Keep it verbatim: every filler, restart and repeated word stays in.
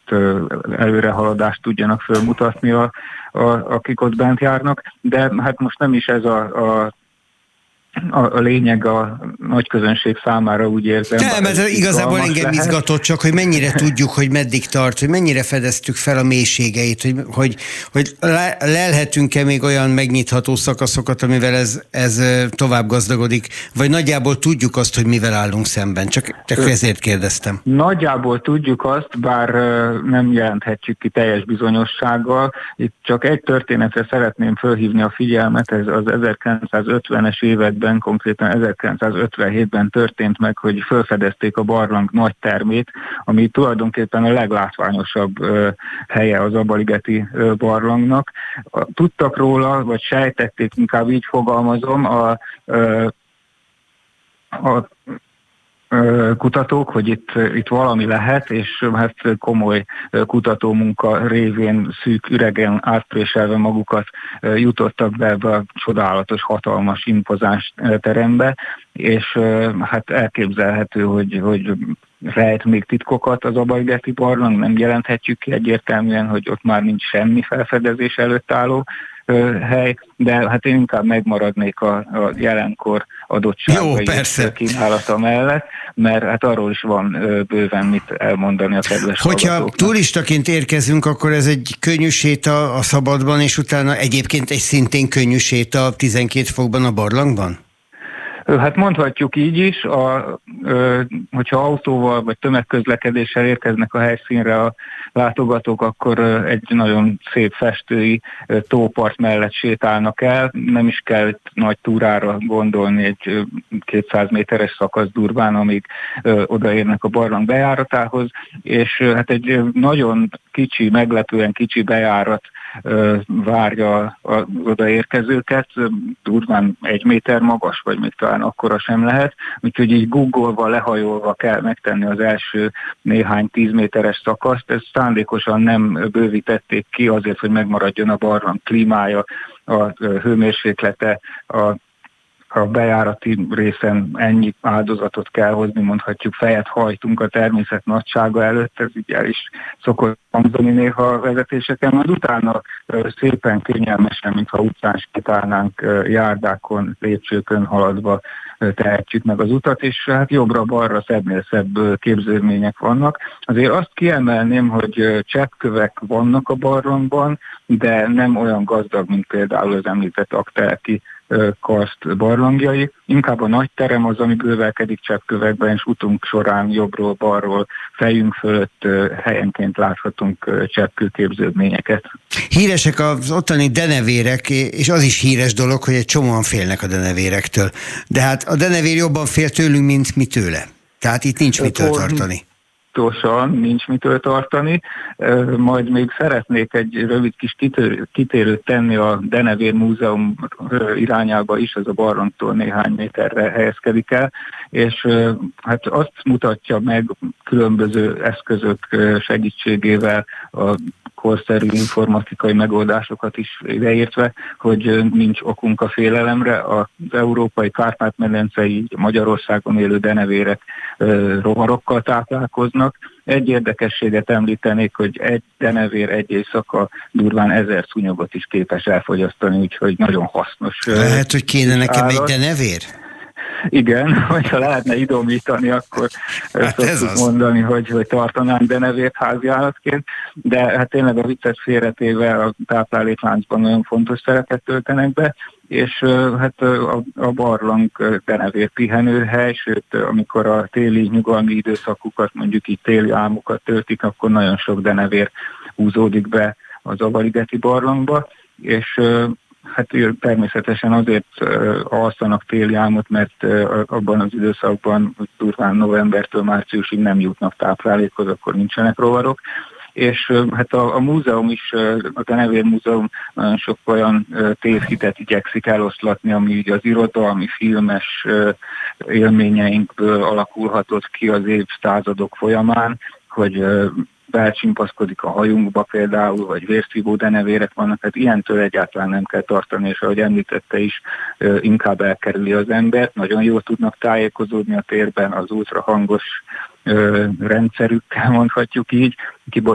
ott előrehaladást tudjanak fölmutatni, a, a, akik ott bent járnak, de hát most nem is ez a, a A, a lényeg a nagy közönség számára, úgy érzem. Nem, ez igazából engem lehet. Izgatott csak, hogy mennyire tudjuk, hogy meddig tart, hogy mennyire fedeztük fel a mélységeit, hogy, hogy, hogy lelhetünk-e még olyan megnyitható szakaszokat, amivel ez, ez tovább gazdagodik, vagy nagyjából tudjuk azt, hogy mivel állunk szemben. Csak, csak ezért kérdeztem. Nagyjából tudjuk azt, bár nem jelenthetjük ki teljes bizonyossággal. Itt csak egy történetre szeretném fölhívni a figyelmet, ez az ezerkilencszázötvenes években, konkrétan ezerkilencszázötvenhétben történt meg, hogy felfedezték a barlang nagy termét, ami tulajdonképpen a leglátványosabb ö, helye az Abaligeti ö, barlangnak. Tudtak róla, vagy sejtették, inkább így fogalmazom, a, ö, a kutatók, hogy itt, itt valami lehet, és hát komoly kutatómunka révén szűk üregen átpréselve magukat jutottak be ebbe a csodálatos, hatalmas, impozáns terembe, és hát elképzelhető, hogy, hogy rejt még titkokat az Abaligeti barlang, nem jelenthetjük ki egyértelműen, hogy ott már nincs semmi felfedezés előtt álló hely, de hát én inkább megmaradnék a, a jelenkor adottságai kínálata mellett, mert hát arról is van bőven mit elmondani a kedves Hogyha hallgatóknak. turistaként érkezünk, akkor ez egy könnyű séta a szabadban, és utána egyébként egy szintén könnyű séta tizenkét fokban a barlangban? Hát mondhatjuk így is, a, hogyha autóval vagy tömegközlekedéssel érkeznek a helyszínre a látogatók, akkor egy nagyon szép festői tópart mellett sétálnak el. Nem is kell nagy túrára gondolni, egy kétszáz méteres szakasz durván, amíg odaérnek a barlang bejáratához, és hát egy nagyon kicsi, meglepően kicsi bejárat várja az odaérkezőket, durván egy méter magas, vagy még talán akkora sem lehet, úgyhogy így googolva, lehajolva kell megtenni az első néhány tíz méteres szakaszt. Ezt szándékosan nem bővítették ki azért, hogy megmaradjon a barlang klímája, a hőmérséklete, a a bejárati részen ennyi áldozatot kell hozni, mondhatjuk, fejet hajtunk a természet nagysága előtt, ez így el is szokott hangzani néha a vezetéseken, majd utána szépen, kényelmesen, mintha utcán sétálnánk, járdákon, lépcsőkön haladva tehetjük meg az utat, és hát jobbra-balra szebbnél szebb képződmények vannak. Azért azt kiemelném, hogy cseppkövek vannak a barlangban, de nem olyan gazdag, mint például az említett Aggteleki karszt barlangjai. Inkább a nagy terem az, ami bővelkedik cseppkövekben, és utunk során jobbról, balról, fejünk fölött helyenként láthatunk cseppkőképződményeket. Híresek az ottani denevérek, és az is híres dolog, hogy egy csomóan félnek a denevérektől. De hát a denevér jobban fél tőlünk, mint mi tőle. Tehát itt nincs mitől tartani. Pontosan, nincs mitől tartani. Majd még szeretnék egy rövid kis kitérőt tenni a Denevér Múzeum irányába is, ez a barlangtól néhány méterre helyezkedik el, és hát azt mutatja meg különböző eszközök segítségével, a korszerű informatikai megoldásokat is ideértve, hogy nincs okunk a félelemre. Az európai Kárpát-medencei, Magyarországon élő denevérek rovarokkal táplálkoznak. Egy érdekességet említenék, hogy egy denevér egy éjszaka durván ezer szúnyogot is képes elfogyasztani, úgyhogy nagyon hasznos. Lehet, hogy kéne nekem állat. Egy denevér? Igen, hogyha lehetne idomítani, akkor hát szoktuk mondani, hogy, hogy tartanánk denevért háziállatként, de hát tényleg a viccet félretéve a táplálékláncban nagyon fontos szerepet töltenek be, és hát a, a barlang denevér pihenőhely, sőt, amikor a téli nyugalmi időszakukat, mondjuk így téli álmukat töltik, akkor nagyon sok denevér húzódik be az Abaligeti barlangba, és hát természetesen azért alszanak téli álmot, mert abban az időszakban durván novembertől márciusig nem jutnak táplálékhoz, akkor nincsenek rovarok. És hát a, a múzeum is, a Denevér Múzeum nagyon sok olyan tévhitet igyekszik eloszlatni, ami így az irodalmi, filmes élményeinkből alakulhatott ki az évszázadok folyamán, hogy belcsimpaszkodik a hajunkba például, vagy vérszívó denevérek vannak, hát ilyentől egyáltalán nem kell tartani, és ahogy említette is, inkább elkerüli az embert. Nagyon jól tudnak tájékozódni a térben az ultrahangos rendszerükkel, mondhatjuk így,